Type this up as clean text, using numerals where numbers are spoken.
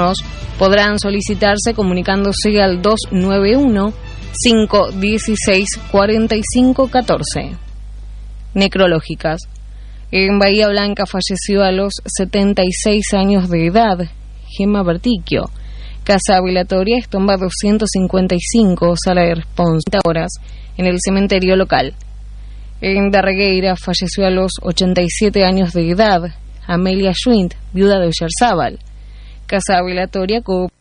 podrán solicitarse comunicándose al 291-516-4514. Necrológicas. En Bahía Blanca falleció a los 76 años de edad Gemma Bertiquio. Casa velatoria Estomba 255, sala de responsabilidad horas en el cementerio local. En Darregueira falleció a los 87 años de edad Amelia Schwind, viuda de Oyarzábal. Casa velatoria